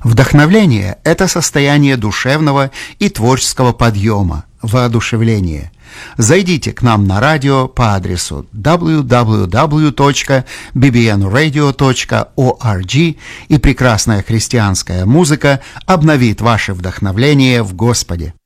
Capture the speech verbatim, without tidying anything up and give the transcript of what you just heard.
Вдохновление – это состояние душевного и творческого подъема, воодушевления. Зайдите к нам на радио по адресу дабл ю дабл ю дабл ю точка би би эн радио точка орг, и прекрасная христианская музыка обновит ваше вдохновление в Господе.